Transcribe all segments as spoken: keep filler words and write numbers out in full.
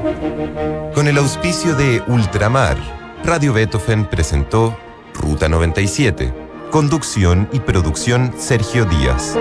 Con el auspicio de Ultramar, Radio Beethoven presentó Ruta noventa y siete. Conducción y producción Sergio Díaz.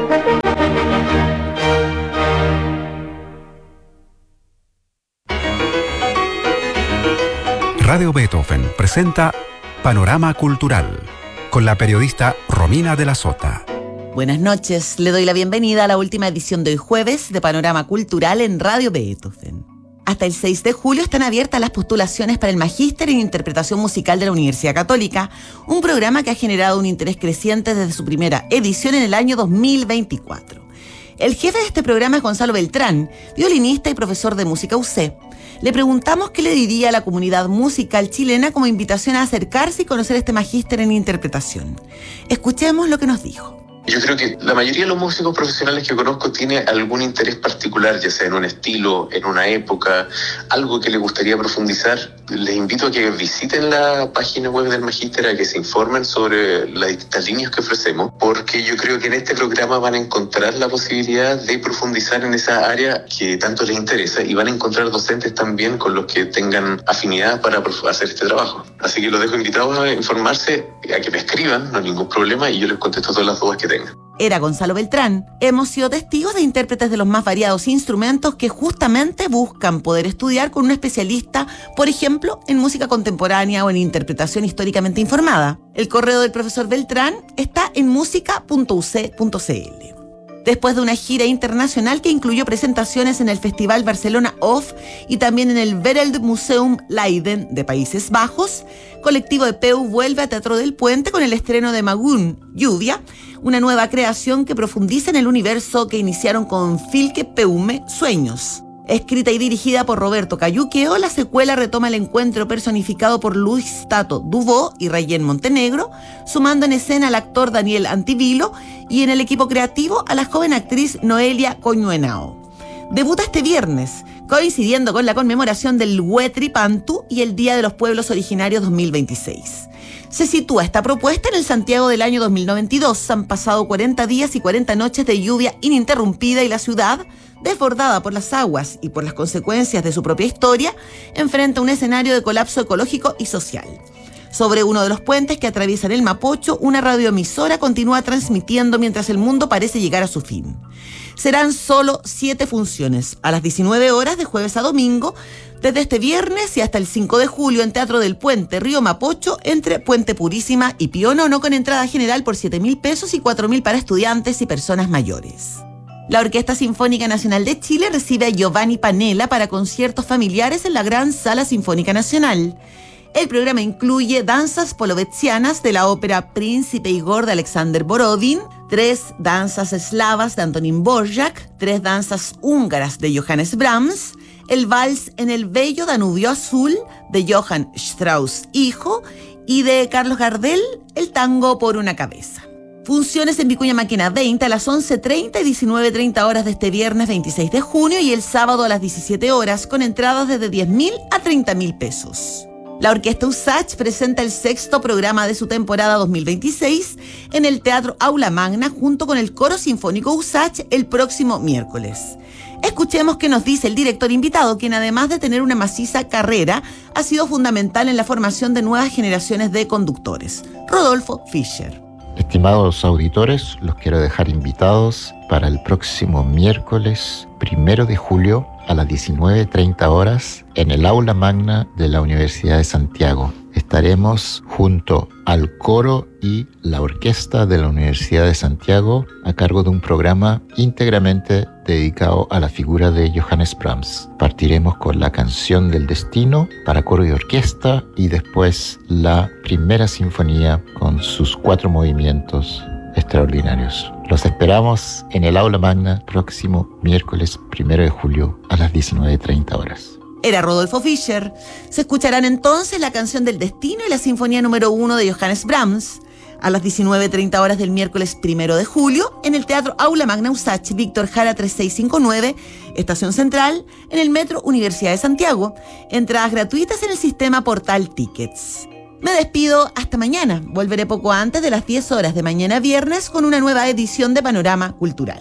Radio Beethoven presenta Panorama Cultural con la periodista Romina de la Sota. Buenas noches, le doy la bienvenida a la última edición de hoy jueves de Panorama Cultural en Radio Beethoven. Hasta el seis de julio están abiertas las postulaciones para el Magíster en Interpretación Musical de la Universidad Católica, un programa que ha generado un interés creciente desde su primera edición en el año dos mil veinticuatro. El jefe de este programa es Gonzalo Beltrán, violinista y profesor de música U C. Le preguntamos qué le diría a la comunidad musical chilena como invitación a acercarse y conocer este Magíster en Interpretación. Escuchemos lo que nos dijo. Yo creo que la mayoría de los músicos profesionales que conozco tiene algún interés particular, ya sea en un estilo, en una época, algo que les gustaría profundizar. Les invito a que visiten la página web del Magíster, a que se informen sobre las distintas líneas que ofrecemos, porque yo creo que en este programa van a encontrar la posibilidad de profundizar en esa área que tanto les interesa y van a encontrar docentes también con los que tengan afinidad para hacer este trabajo. Así que los dejo invitados a informarse, a que me escriban, no hay ningún problema, y yo les contesto todas las dudas que tengan. Era Gonzalo Beltrán. Hemos sido testigos de intérpretes de los más variados instrumentos que justamente buscan poder estudiar con un especialista, por ejemplo, en música contemporánea o en interpretación históricamente informada. El correo del profesor Beltrán está en música punto u c punto c l. Después de una gira internacional que incluyó presentaciones en el Festival Barcelona Off y también en el Wereldmuseum Leiden de Países Bajos, Colectivo de Peu vuelve a Teatro del Puente con el estreno de Magun, Lluvia, una nueva creación que profundiza en el universo que iniciaron con Filke Peume, Sueños. Escrita y dirigida por Roberto Cayuqueo, la secuela retoma el encuentro personificado por Luis Tato Dubó y Rayen Montenegro, sumando en escena al actor Daniel Antivilo y en el equipo creativo a la joven actriz Noelia Coñuenao. Debuta este viernes, coincidiendo con la conmemoración del Huetripantu y el Día de los Pueblos Originarios dos mil veintiséis. Se sitúa esta propuesta en el Santiago del año dos mil noventa y dos. Han pasado cuarenta días y cuarenta noches de lluvia ininterrumpida y la ciudad, desbordada por las aguas y por las consecuencias de su propia historia, enfrenta un escenario de colapso ecológico y social. Sobre uno de los puentes que atraviesan el Mapocho, una radioemisora continúa transmitiendo mientras el mundo parece llegar a su fin. Serán solo siete funciones, a las diecinueve horas de jueves a domingo, desde este viernes y hasta el cinco de julio en Teatro del Puente, Río Mapocho, entre Puente Purísima y Pío Nono, con entrada general por siete mil pesos y cuatro mil para estudiantes y personas mayores. La Orquesta Sinfónica Nacional de Chile recibe a Giovanni Panella para conciertos familiares en la Gran Sala Sinfónica Nacional. El programa incluye danzas polovetzianas de la ópera Príncipe Igor de Alexander Borodin, tres danzas eslavas de Antonín Dvořák, tres danzas húngaras de Johannes Brahms, el vals en el bello Danubio Azul de Johann Strauss hijo y de Carlos Gardel, el tango Por una cabeza. Funciones en Vicuña Maquena veinte a las once treinta y diecinueve treinta horas de este viernes veintiséis de junio y el sábado a las diecisiete horas, con entradas desde diez mil a treinta mil pesos. La Orquesta Usach presenta el sexto programa de su temporada dos mil veintiséis en el Teatro Aula Magna junto con el Coro Sinfónico Usach el próximo miércoles. Escuchemos qué nos dice el director invitado, quien además de tener una maciza carrera, ha sido fundamental en la formación de nuevas generaciones de conductores. Rodolfo Fischer. Estimados auditores, los quiero dejar invitados para el próximo miércoles primero de julio a las diecinueve treinta horas en el Aula Magna de la Universidad de Santiago. Estaremos junto al coro y la orquesta de la Universidad de Santiago a cargo de un programa íntegramente dedicado a la figura de Johannes Brahms. Partiremos con la Canción del Destino para coro y orquesta y después la primera sinfonía con sus cuatro movimientos extraordinarios. Los esperamos en el Aula Magna próximo miércoles primero de julio a las diecinueve treinta horas. Era Rodolfo Fischer. Se escucharán entonces la Canción del Destino y la Sinfonía número uno de Johannes Brahms a las diecinueve treinta horas del miércoles primero de julio en el Teatro Aula Magna Usach, Víctor Jara tres seis cinco nueve, Estación Central, en el Metro Universidad de Santiago. Entradas gratuitas en el sistema Portal Tickets. Me despido hasta mañana. Volveré poco antes de las diez horas de mañana viernes con una nueva edición de Panorama Cultural.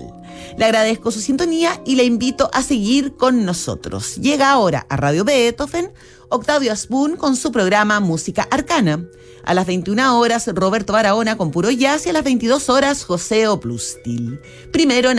Le agradezco su sintonía y le invito a seguir con nosotros. Llega ahora a Radio Beethoven Octavio Asbun con su programa Música Arcana. A las veintiuna horas, Roberto Barahona con puro jazz y a las veintidós horas, José Oplustil. Primero